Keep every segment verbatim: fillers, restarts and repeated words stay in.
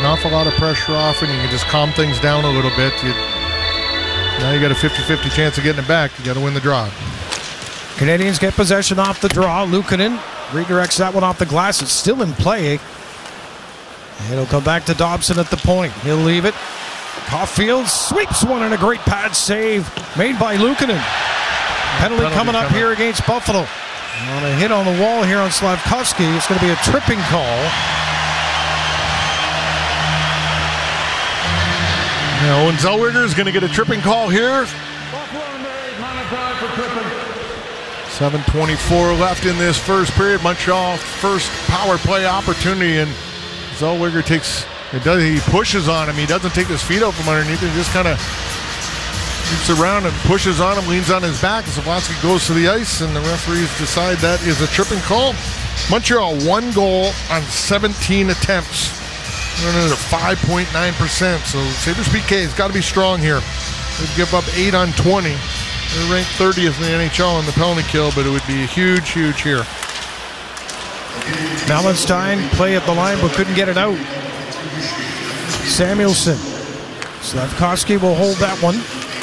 awful lot of pressure off, and you can just calm things down a little bit. You, now you got a fifty-fifty chance of getting it back. You got to win the draw. Canadians get possession off the draw. Luukkonen redirects that one off the glass. It's still in play. It'll come back to Dobson at the point. He'll leave it. Caulfield sweeps one, and a great pad save made by Luukkonen. Penalty, Penalty coming up coming. here against Buffalo. On a hit on the wall here on Slavkovsky. It's going to be a tripping call. Now, Owen Zellweger is going to get a tripping call here. seven twenty-four left in this first period. Montreal first power play opportunity, and Zellweger takes, it does, he pushes on him. He doesn't take his feet out from underneath. He just kind of keeps around and pushes on him, leans on his back, and Slavkovsky goes to the ice, and the referees decide that is a tripping call. Montreal one goal on seventeen attempts. Running at five point nine percent, so Sabres P K has got to be strong here. They give up eight on twenty. They're ranked thirtieth in the N H L in the penalty kill, but it would be a huge, huge here. Mallenstein play at the line, but couldn't get it out. Samuelson. Slavkovsky will hold that one.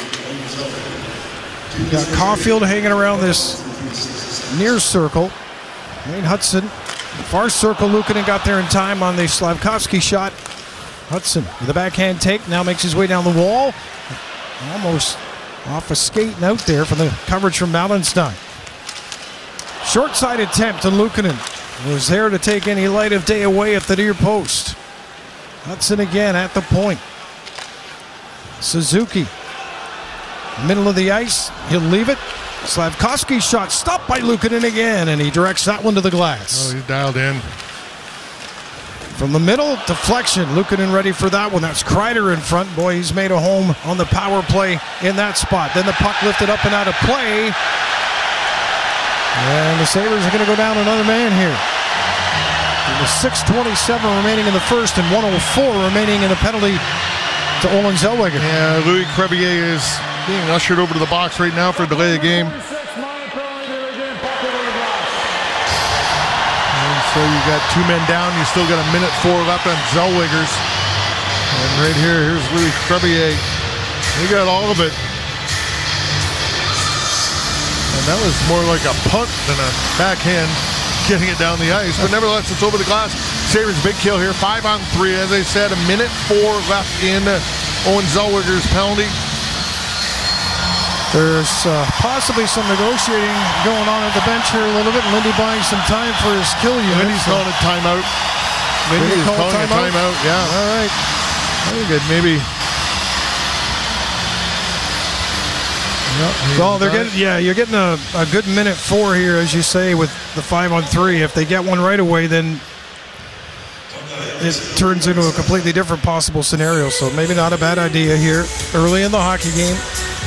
We've got Caulfield hanging around this near circle. Wayne Hudson, far circle. Luukkonen got there in time on the Slavkovsky shot. Hudson with a backhand take, now makes his way down the wall. Almost off a skate and out there for the coverage from Mallenstein. Short side attempt, and Luukkonen was there to take any light of day away at the near post. Hudson again at the point. Suzuki, middle of the ice, he'll leave it. Slavkovsky's shot stopped by Luukkonen again, and he directs that one to the glass. Oh, he's dialed in. From the middle, deflection. Luukkonen ready for that one. That's Kreider in front. Boy, he's made a home on the power play in that spot. Then the puck lifted up and out of play. And the Sabres are going to go down another man here. With six twenty-seven remaining in the first and one oh four remaining in the penalty to Olen Zellweger. Yeah, Louis Crevier is being ushered over to the box right now for a delay of game. So you got two men down. You still got a minute four left on Zellweger's. And right here, here's Louis Crevier. He got all of it. And that was more like a punt than a backhand getting it down the ice. But nevertheless, it's over the glass. Sabres big kill here. Five on three. As I said, a minute four left in Owen Zellweger's penalty. There's uh, possibly some negotiating going on at the bench here a little bit. Lindy buying some time for his kill unit. Lindy's so. calling a timeout. Lindy is calling a timeout. timeout. Yeah. All right. Very good. Maybe. Yep, well, they're getting, yeah, you're getting a, a good minute four here, as you say, with the five on three. If they get one right away, then it turns into a completely different possible scenario. So maybe not a bad idea here early in the hockey game.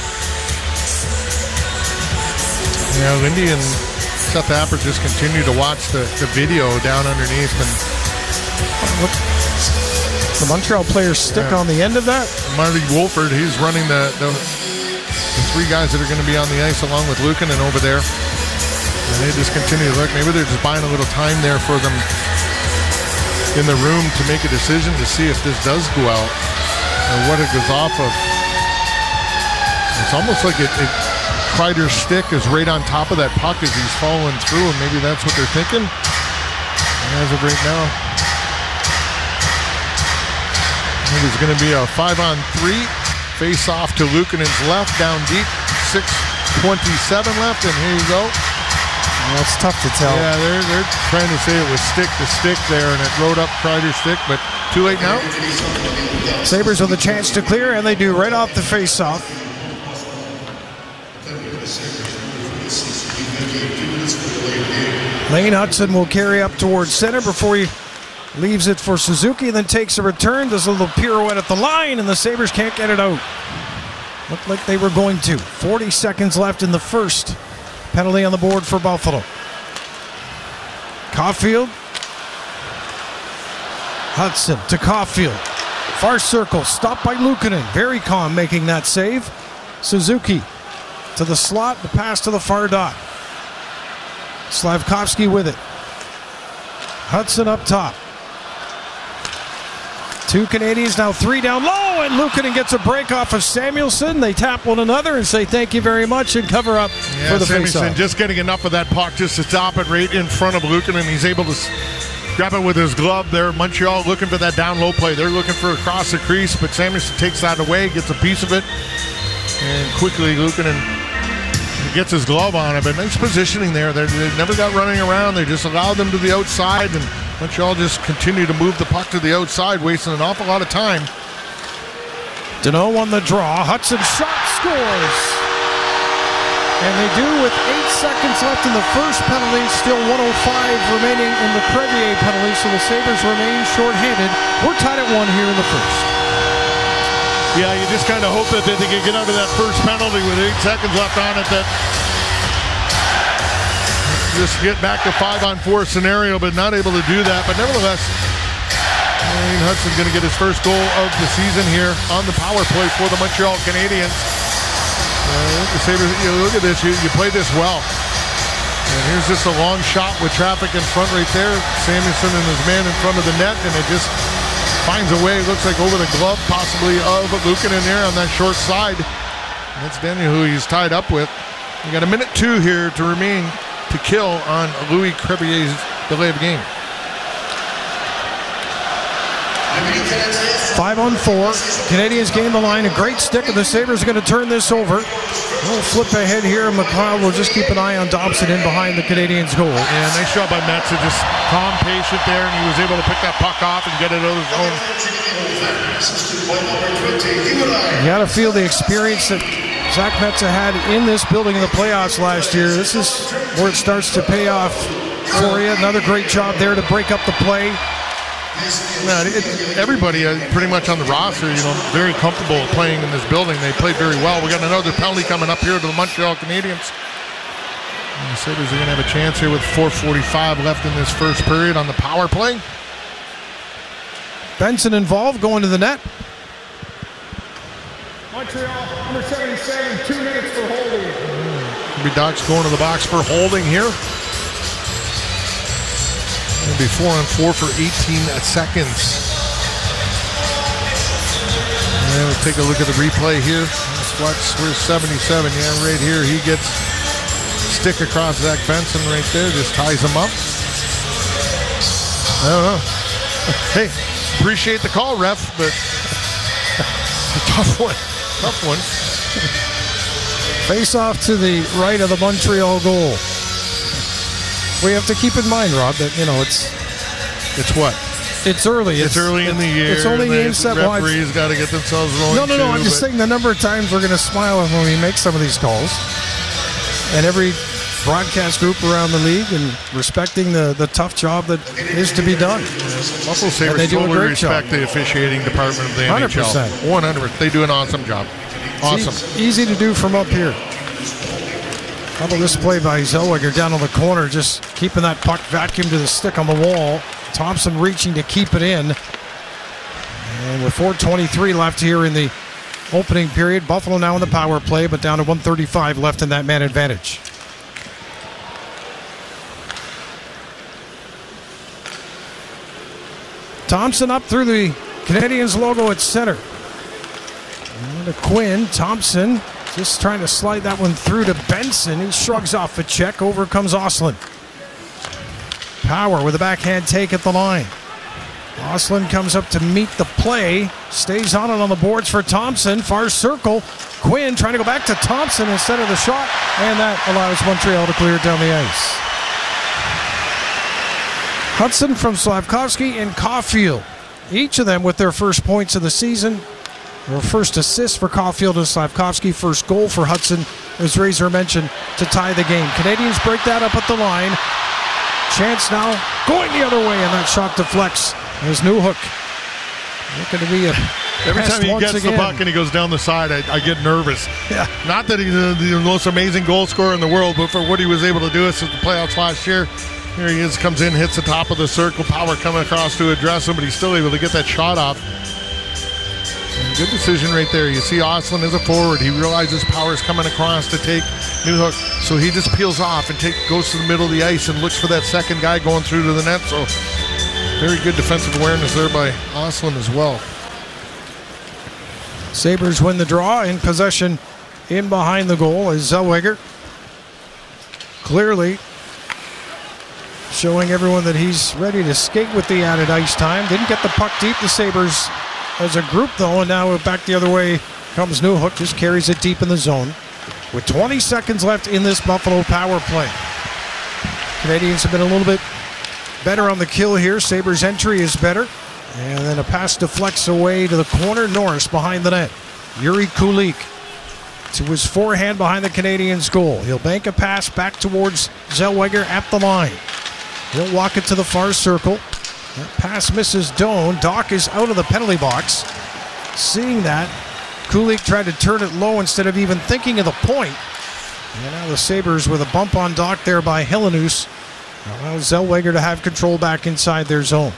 Yeah, Lindy and Seth Appert just continue to watch the, the video down underneath. And look, the Montreal players stick yeah. on the end of that. Marty Wolford, he's running the, the, the three guys that are going to be on the ice along with Luukkonen over there. And they just continue to look. Maybe they're just buying a little time there for them in the room to make a decision to see if this does go out or what it goes off of. It's almost like it, it Kreider's stick is right on top of that puck as he's falling through, and maybe that's what they're thinking. And as of right now, I think it's going to be a five on three. Face off to Luukkonen's left, down deep. six twenty-seven left, and here you go. Well, it's tough to tell. Yeah, they're, they're trying to say it was stick to stick there, and it rode up Kreider's stick, but too late now. Sabres with a chance to clear, and they do right off the face-off. Lane Hudson will carry up towards center before he leaves it for Suzuki, then takes a return, does a little pirouette at the line, and the Sabres can't get it out. Looked like they were going to. forty seconds left in the first. Penalty on the board for Buffalo. Caulfield. Hudson to Caulfield. Far circle, stopped by Luukkonen. Very calm making that save. Suzuki to the slot, the pass to the far dot. Slavkovsky with it. Hudson up top. Two Canadians, now three down low, and Luukkonen gets a break off of Samuelsson. They tap one another and say thank you very much and cover up yeah, for the Samuelsson face-off. just getting enough of that puck just to stop it right in front of Luukkonen. He's able to grab it with his glove there. Montreal looking for that down low play. They're looking for across the crease, but Samuelsson takes that away, gets a piece of it, and quickly Luukkonen gets his glove on it. But nice positioning there. They're, they never got running around. They just allowed them to the outside, and Montreal just continued to move the puck to the outside, wasting an awful lot of time. Deneau on the draw. Hudson shot, scores. And they do with eight seconds left in the first penalty. Still one oh five remaining in the Crevier penalty, so the Sabres remain shorthanded. We're tied at one here in the first. Yeah, you just kind of hope that they can get out of that first penalty with eight seconds left on it. That just get back to five on four scenario, but not able to do that. But nevertheless, Wayne Hudson going to get his first goal of the season here on the power play for the Montreal Canadiens. Uh, the Sabres, you look at this, you, you play this well. And here's just a long shot with traffic in front right there. Samuelsson and his man in front of the net, and it just finds a way, looks like over the glove possibly of Luukkonen there on that short side. And that's Daniel who he's tied up with. We got a minute two here to remain to kill on Louis Crevier's delay of game. Five on four. Canadians gain the line. A great stick, and the Sabres are going to turn this over. A little flip ahead here. McLeod will just keep an eye on Dobson in behind the Canadians' goal. Yeah, nice job by Metsa. Just calm, patient there, and he was able to pick that puck off and get it out of his own. You got to feel the experience that Zach Metsa had in this building in the playoffs last year. This is where it starts to pay off for you. Another great job there to break up the play. No, it, everybody uh, pretty much on the roster, you know, very comfortable playing in this building. They played very well. We got another penalty coming up here to the Montreal Canadiens. And the Sabres are going to have a chance here with four forty-five left in this first period on the power play. Benson involved, going to the net. Montreal, number seventy-seven, two minutes for holding. Maybe Doc's going to the box for holding here. It'll be four on four for eighteen seconds. And we'll take a look at the replay here. Let's watch, where's seventy-seven? Yeah, right here. He gets stick across Zach Benson right there. Just ties him up. I don't know. Hey, appreciate the call, ref, but a tough one. Tough one. Face off to the right of the Montreal goal. We have to keep in mind, Rob, that, you know, it's It's what? it's early. It's, early in the year. It's only and the game set one. referees got to get themselves rolling. No, no, no. too, I'm just but- saying the number of times we're going to smile when we make some of these calls. And every broadcast group around the league and respecting the, the tough job that is to be done. Buffalo Sabres they do a totally great respect job. the officiating department of the one hundred N H L. percent. one hundred percent. They do an awesome job. Awesome. It's easy to do from up here. How about this play by Zellweger down on the corner, just keeping that puck vacuum to the stick on the wall. Thompson reaching to keep it in. And with four twenty-three left here in the opening period, Buffalo now in the power play, but down to one thirty-five left in that man advantage. Thompson up through the Canadiens logo at center. And to Quinn. Thompson just trying to slide that one through to Benson. He shrugs off the check. Over comes Ostlund. Power with a backhand take at the line. Ostlund comes up to meet the play. Stays on it on the boards for Thompson. Far circle. Quinn trying to go back to Thompson instead of the shot. And that allows Montreal to clear it down the ice. Hudson from Slavkovsky and Caulfield. Each of them with their first points of the season. Or first assist for Caulfield and Slavkovsky. First goal for Hudson, as Razor mentioned, to tie the game. Canadians break that up at the line. Chance now going the other way, and that shot deflects. There's Newhook. Looking to be a Every time he gets again. the puck and he goes down the side, I, I get nervous. Yeah. Not that he's the, the most amazing goal scorer in the world, but for what he was able to do us at the playoffs last year. Here he is, comes in, hits the top of the circle. Power coming across to address him, but he's still able to get that shot off. And good decision right there. You see Ostlund as a forward. He realizes Power is coming across to take Newhook, so he just peels off and take, goes to the middle of the ice and looks for that second guy going through to the net. So Very good defensive awareness there by Ostlund as well. Sabres win the draw in possession in behind the goal as Zellweger clearly showing everyone that he's ready to skate with the added ice time. Didn't get the puck deep, the Sabres as a group though, and now back the other way comes Newhook, just carries it deep in the zone. With twenty seconds left in this Buffalo power play. Canadians have been a little bit better on the kill here. Sabres entry is better. And then a pass deflects away to the corner. Norris behind the net. Yuri Kulik to his forehand behind the Canadians' goal. He'll bank a pass back towards Zellweger at the line. He'll walk it to the far circle. That pass misses Doan. Doc is out of the penalty box. Seeing that, Kulik tried to turn it low instead of even thinking of the point. And now the Sabres with a bump on Doc there by Helenius allows Zellweger to have control back inside their zone.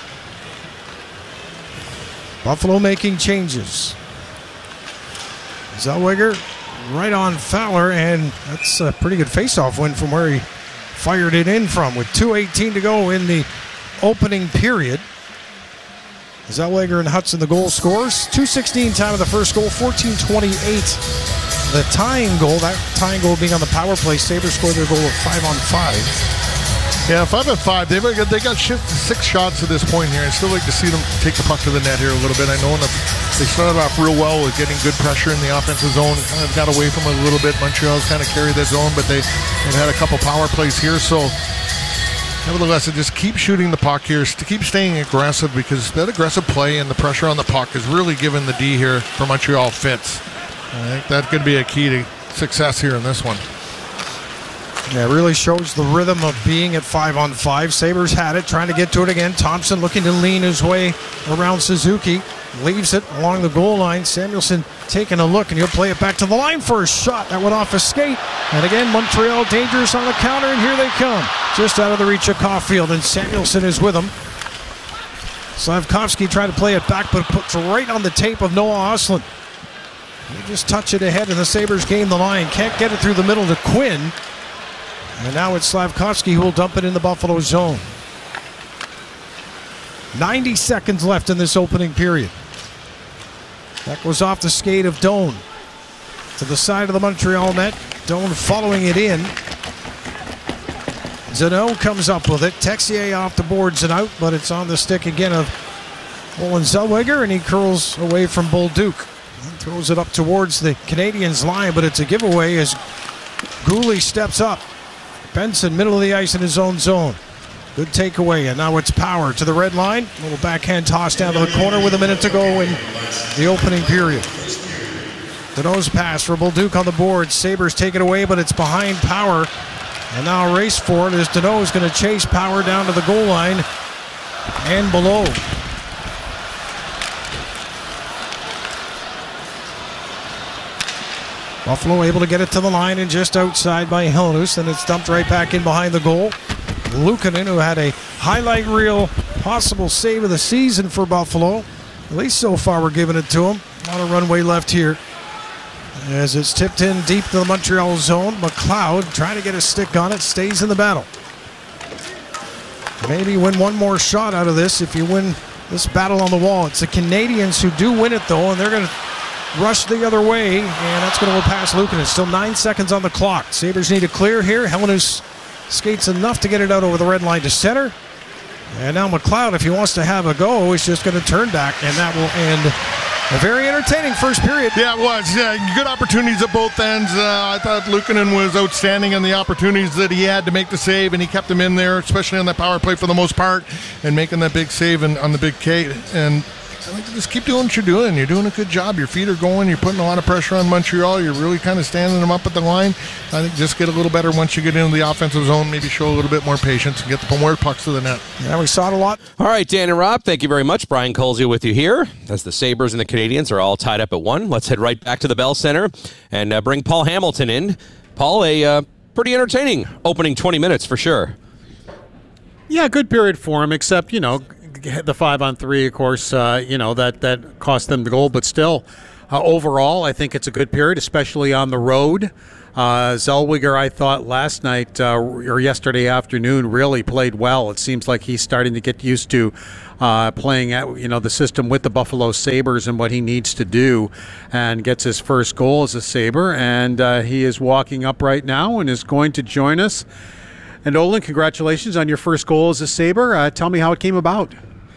Buffalo making changes. Zellweger right on Fowler, and that's a pretty good faceoff win from where he fired it in from with two eighteen to go in the opening period. Zellweger and Hudson the goal scores. two sixteen time of the first goal, fourteen twenty-eight the tying goal. That tying goal being on the power play. Sabres scored their goal of five on five. Yeah, five on five. They've got, they got six shots at this point here. I'd still like to see them take the puck to the net here a little bit. I know enough, they started off real well with getting good pressure in the offensive zone. Kind of got away from it a little bit. Montreal's kind of carried that zone, but they they've had a couple power plays here. So, nevertheless, just keep shooting the puck here. To keep staying aggressive, because that aggressive play and the pressure on the puck is really giving the D here for Montreal fits. I think that could be a key to success here in this one. Yeah, it really shows the rhythm of being at five on five. Sabres had it, trying to get to it again. Thompson looking to lean his way around Suzuki. Leaves it along the goal line. Samuelson taking a look, and he'll play it back to the line for a shot. That went off a skate. And again, Montreal dangerous on the counter, and here they come. Just out of the reach of Caulfield, and Samuelson is with him. Slavkovsky tried to play it back, but puts right on the tape of Noah Ostlund. They just touch it ahead, and the Sabres gain the line. Can't get it through the middle to Quinn. And now it's Slavkovsky who will dump it in the Buffalo zone. ninety seconds left in this opening period. That goes off the skate of Doan. To the side of the Montreal net. Doan following it in. Zano comes up with it. Texier off the boards and out, but it's on the stick again of Olen Zellweger, and he curls away from Bolduc. And throws it up towards the Canadiens line, but it's a giveaway as Gooley steps up. Benson, middle of the ice in his own zone. Good takeaway, and now it's Power to the red line. A little backhand toss down to the corner with a minute to go in the opening period. The nose pass for Bolduc on the board. Sabres take it away, but it's behind Power. And now a race for it as Deneau is going to chase Power down to the goal line and below. Buffalo able to get it to the line and just outside by Helenius, and it's dumped right back in behind the goal. Luukkonen, who had a highlight reel possible save of the season for Buffalo. At least so far we're giving it to him. A lot of runway left here. As it's tipped in deep to the Montreal zone. McLeod trying to get a stick on it, stays in the battle. Maybe win one more shot out of this if you win this battle on the wall. It's the Canadians who do win it though, and they're going to rush the other way, and that's going to go past Luukkonen. Still nine seconds on the clock. Sabres need a clear here. Helenius skates enough to get it out over the red line to center. And now McLeod, if he wants to have a go, is just going to turn back, and that will end a very entertaining first period. Yeah, it was. Yeah, good opportunities at both ends. Uh, I thought Luukkonen was outstanding in the opportunities that he had to make the save, and he kept him in there, especially on that power play for the most part, and making that big save in, on the big K. And I think just keep doing what you're doing. You're doing a good job. Your feet are going. You're putting a lot of pressure on Montreal. You're really kind of standing them up at the line. I think just get a little better once you get into the offensive zone. Maybe show a little bit more patience and get the more pucks to the net. Yeah, we saw it a lot. All right, Dan and Rob, thank you very much. Brian Colesy with you here as the Sabres and the Canadians are all tied up at one. Let's head right back to the Bell Center and uh, bring Paul Hamilton in. Paul, a uh, pretty entertaining opening twenty minutes for sure. Yeah, good period for him, except, you know, the five on three, of course, uh, you know, that, that cost them the goal, but still, Uh, overall, I think it's a good period, especially on the road. Uh, Zellweger, I thought last night uh, or yesterday afternoon, really played well. It seems like he's starting to get used to uh, playing at you know the system with the Buffalo Sabres and what he needs to do, and gets his first goal as a Sabre. And uh, he is walking up right now and is going to join us. And Olin, congratulations on your first goal as a Sabre. Uh, tell me how it came about.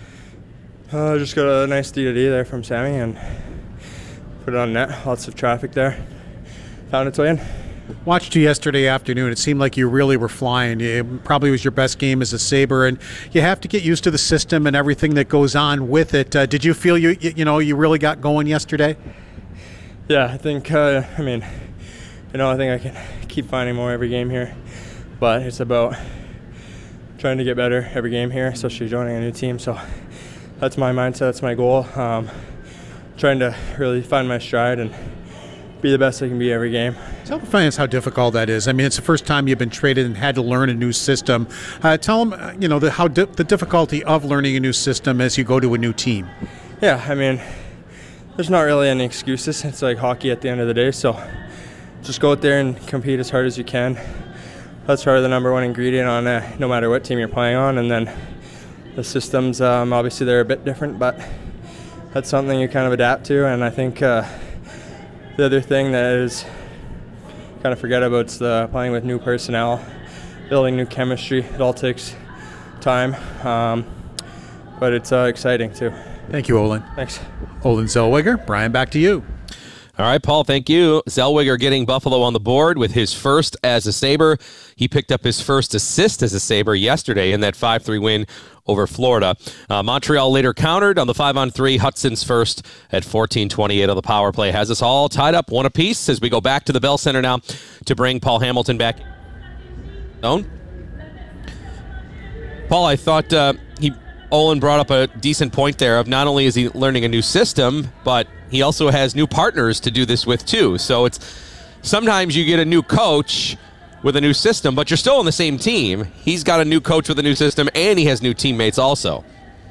Uh, just got a nice D to D there from Sammy and put it on net. Lots of traffic there. Found its way in. Watched you yesterday afternoon. It seemed like you really were flying. It probably was your best game as a Sabre, and you have to get used to the system and everything that goes on with it. Uh, did you feel you you know you really got going yesterday? Yeah, I think. Uh, I mean, you know, I think I can keep finding more every game here, but it's about trying to get better every game here, especially joining a new team. So that's my mindset. That's my goal. Um, trying to really find my stride and be the best I can be every game. Tell the fans how difficult that is. I mean, it's the first time you've been traded and had to learn a new system. Uh, tell them, you know, the, how di- the difficulty of learning a new system as you go to a new team. Yeah, I mean, there's not really any excuses. It's like hockey at the end of the day, so just go out there and compete as hard as you can. That's probably the number one ingredient on uh, no matter what team you're playing on. And then the systems, um, obviously they're a bit different, but that's something you kind of adapt to. And I think uh, the other thing that is kind of forget about is the playing with new personnel, building new chemistry. It all takes time, um, but it's uh, exciting too. Thank you, Olin. Thanks. Olin Zellweger. Brian, back to you. All right, Paul, thank you. Zellweger getting Buffalo on the board with his first as a Sabre. He picked up his first assist as a Sabre yesterday in that five three win over Florida. Uh, Montreal later countered on the five on three. Hudson's first at fourteen twenty-eight on the power play has us all tied up one apiece as we go back to the Bell Center now to bring Paul Hamilton back. Zone. Paul, I thought uh, he Olin brought up a decent point there of not only is he learning a new system, but he also has new partners to do this with too. So it's sometimes you get a new coach with a new system, but you're still on the same team. He's got a new coach with a new system, and he has new teammates also.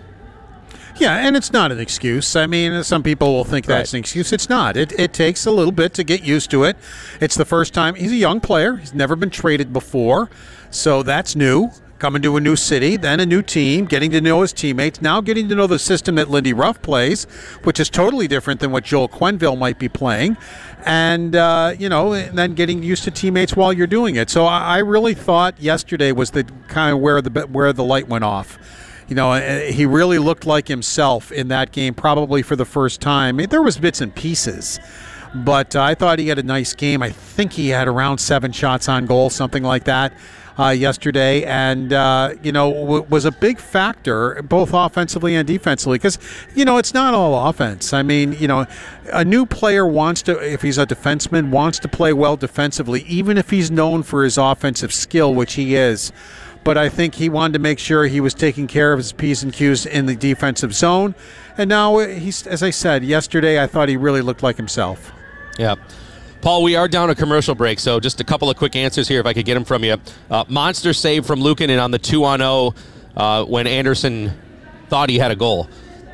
Yeah, and it's not an excuse. I mean, some people will think that's Right. an excuse. It's not. It, it takes a little bit to get used to it. It's the first time. He's a young player. He's never been traded before, so that's new. Coming to a new city, then a new team, getting to know his teammates, now getting to know the system that Lindy Ruff plays, which is totally different than what Joel Quenneville might be playing, and, uh, you know, and then getting used to teammates while you're doing it. So I, I really thought yesterday was the kind of where the where the light went off. You know, he really looked like himself in that game, probably for the first time. I mean, there was bits and pieces, but uh, I thought he had a nice game. I think he had around seven shots on goal, something like that. Uh, yesterday, and uh, you know w- was a big factor both offensively and defensively, because you know it's not all offense. I mean, you know, a new player wants to, if he's a defenseman, wants to play well defensively, even if he's known for his offensive skill, which he is. But I think he wanted to make sure he was taking care of his P's and Q's in the defensive zone, and now he's, as I said yesterday, I thought he really looked like himself. Yeah. Paul, we are down a commercial break, so just a couple of quick answers here if I could get them from you. Uh, monster save from Luukkonen on the two on oh uh, when Anderson thought he had a goal.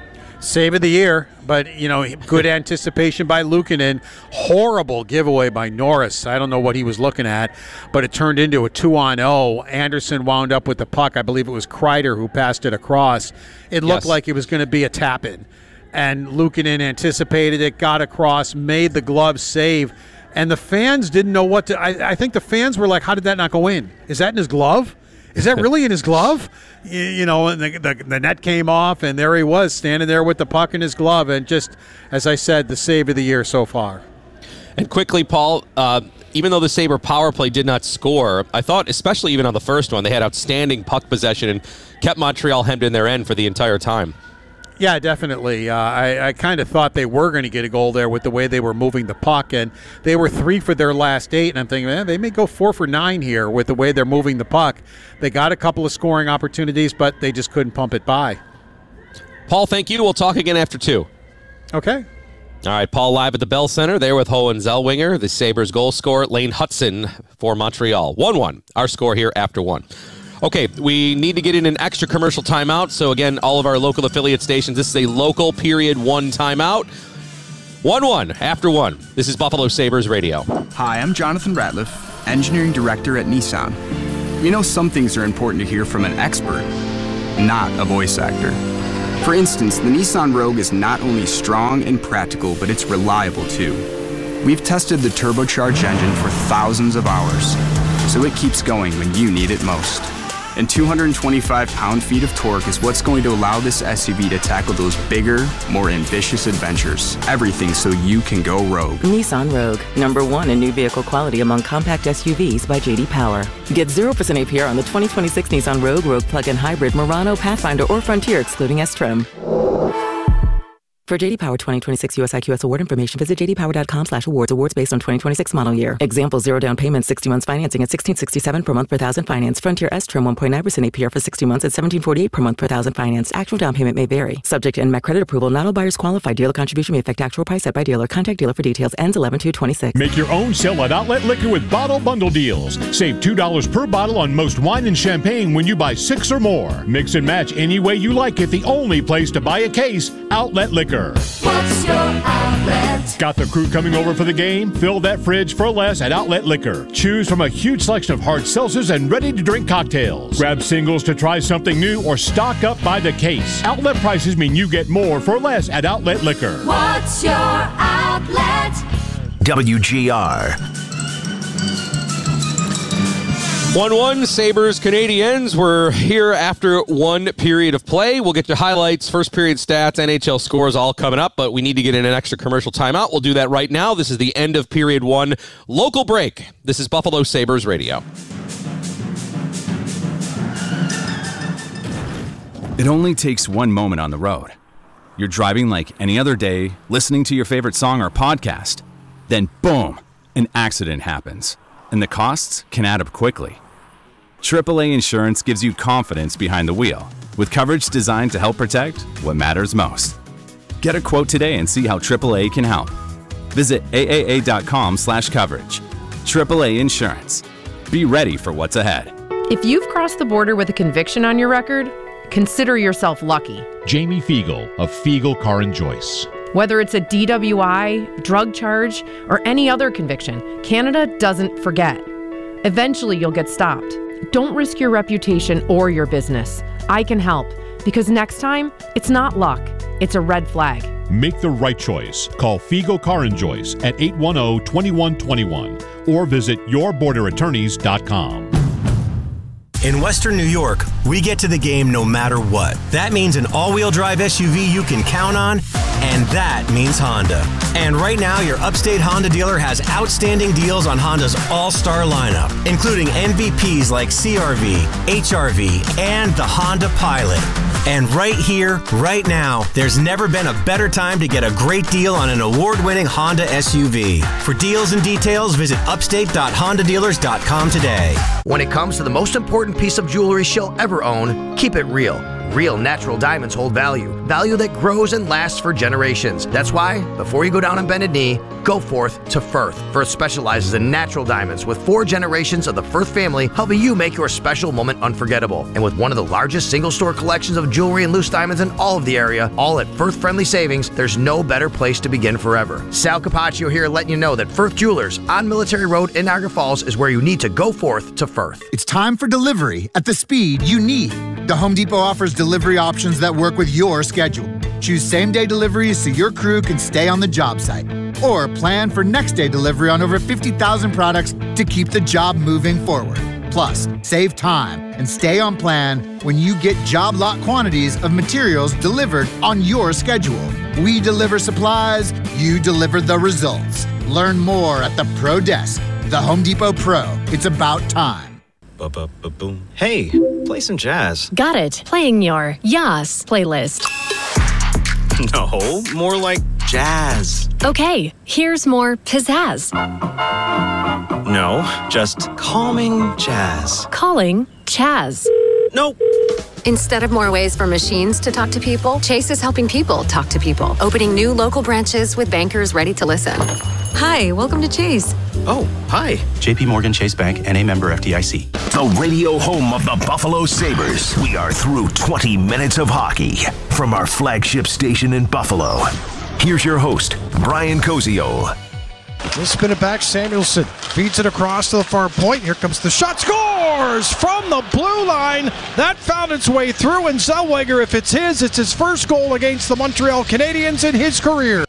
Save of the year, but, you know, good anticipation by Luukkonen. Horrible giveaway by Norris. I don't know what he was looking at, but it turned into a two on oh. Anderson wound up with the puck. I believe it was Kreider who passed it across. It looked Yes. like it was going to be a tap-in, and Luukkonen anticipated it, got across, made the glove save. And the fans didn't know what to. I, I think the fans were like, "How did that not go in? Is that in his glove? Is that really in his glove?" You, you know, and the, the the net came off, and there he was standing there with the puck in his glove, and just as I said, the save of the year so far. And quickly, Paul, uh, even though the Sabre power play did not score, I thought, especially even on the first one, they had outstanding puck possession and kept Montreal hemmed in their end for the entire time. Yeah, definitely. Uh, I, I kind of thought they were going to get a goal there with the way they were moving the puck, and they were three for their last eight, and I'm thinking, man, they may go four for nine here with the way they're moving the puck. They got a couple of scoring opportunities, but they just couldn't pump it by. Paul, thank you. We'll talk again after two. Okay. All right, Paul live at the Bell Center there with Owen Zellweger, the Sabres goal scorer, Lane Hutson for Montreal. one one, our score here after one. Okay, we need to get in an extra commercial timeout. So again, all of our local affiliate stations, this is a local period one timeout. one one after one. This is Buffalo Sabres Radio. Hi, I'm Jonathan Ratliff, Engineering Director at Nissan. You know, some things are important to hear from an expert, not a voice actor. For instance, the Nissan Rogue is not only strong and practical, but it's reliable too. We've tested the turbocharged engine for thousands of hours, so it keeps going when you need it most. And two hundred twenty-five pound-feet of torque is what's going to allow this S U V to tackle those bigger, more ambitious adventures. Everything so you can go rogue. Nissan Rogue, number one in new vehicle quality among compact S U Vs by J D Power. Get zero percent A P R on the twenty twenty-six Nissan Rogue, Rogue Plug-in Hybrid, Murano, Pathfinder, or Frontier, excluding S-Trim. For J D Power twenty twenty-six U S I Q S award information, visit j d power dot com slash awards. Awards based on twenty twenty-six model year. Example, zero down payment, sixty months financing at sixteen sixty-seven per month per thousand finance. Frontier S-Trim one point nine percent A P R for sixty months at seventeen forty-eight per month per thousand finance. Actual down payment may vary. Subject to N M A C credit approval. Not all buyers qualify. Dealer contribution may affect actual price set by dealer. Contact dealer for details. Ends eleven two twenty-six. Make your own sale at Outlet Liquor with bottle bundle deals. Save two dollars per bottle on most wine and champagne when you buy six or more. Mix and match any way you like it. The only place to buy a case, Outlet Liquor. What's your outlet? Got the crew coming over for the game? Fill that fridge for less at Outlet Liquor. Choose from a huge selection of hard seltzers and ready-to-drink cocktails. Grab singles to try something new or stock up by the case. Outlet prices mean you get more for less at Outlet Liquor. What's your outlet? W G R. one one Sabres Canadiens. We're here after one period of play. We'll get to highlights, first period stats, N H L scores all coming up, but we need to get in an extra commercial timeout. We'll do that right now. This is the end of period one. Local break. This is Buffalo Sabres Radio. It only takes one moment on the road. You're driving like any other day, listening to your favorite song or podcast. Then boom, an accident happens. And the costs can add up quickly. triple A Insurance gives you confidence behind the wheel, with coverage designed to help protect what matters most. Get a quote today and see how triple A can help. Visit A A A dot com slash coverage. triple A Insurance. Be ready for what's ahead. If you've crossed the border with a conviction on your record, consider yourself lucky. Jamie Fiegel of Fiegel Car and Joyce. Whether it's a D W I, drug charge, or any other conviction, Canada doesn't forget. Eventually, you'll get stopped. Don't risk your reputation or your business. I can help, because next time, it's not luck, it's a red flag. Make the right choice. Call Fiegel Car and Joyce at eight one zero, two one two one or visit your border attorneys dot com. In Western New York, we get to the game no matter what. That means an all-wheel drive S U V you can count on, and that means Honda. And right now, your Upstate Honda dealer has outstanding deals on Honda's all-star lineup, including M V Ps like C R V, H R V, and the Honda Pilot. And right here, right now, there's never been a better time to get a great deal on an award-winning Honda S U V. For deals and details, visit upstate dot honda dealers dot com today. When it comes to the most important piece of jewelry she'll ever own, keep it real. Real natural diamonds hold value. Value that grows and lasts for generations. That's why, before you go down on bended knee, go forth to Firth. Firth specializes in natural diamonds with four generations of the Firth family helping you make your special moment unforgettable. And with one of the largest single-store collections of jewelry and loose diamonds in all of the area, all at Firth-friendly savings, there's no better place to begin forever. Sal Capaccio here letting you know that Firth Jewelers on Military Road in Niagara Falls is where you need to go forth to Firth. It's time for delivery at the speed you need. The Home Depot offers delivery options that work with your schedule. Choose same-day deliveries so your crew can stay on the job site. Or plan for next-day delivery on over fifty thousand products to keep the job moving forward. Plus, save time and stay on plan when you get job lot quantities of materials delivered on your schedule. We deliver supplies, you deliver the results. Learn more at the Pro Desk. The Home Depot Pro. It's about time. Ba-ba-ba-boom. Hey, play some jazz. Got it. Playing your Yas playlist. No, more like jazz. Okay, here's more pizzazz. No, just calming jazz. Calling Chaz. Nope. Instead of more ways for machines to talk to people, Chase is helping people talk to people, opening new local branches with bankers ready to listen. Hi, welcome to Chase. Oh, hi. J P Morgan Chase Bank, N A member F D I C. The radio home of the Buffalo Sabres. We are through twenty minutes of hockey from our flagship station in Buffalo. Here's your host, Brian Koziol. We'll spin it back. Samuelson feeds it across to the far point. Here comes the shot. Scores from the blue line. That found its way through, and Zellweger, if it's his, it's his first goal against the Montreal Canadiens in his career.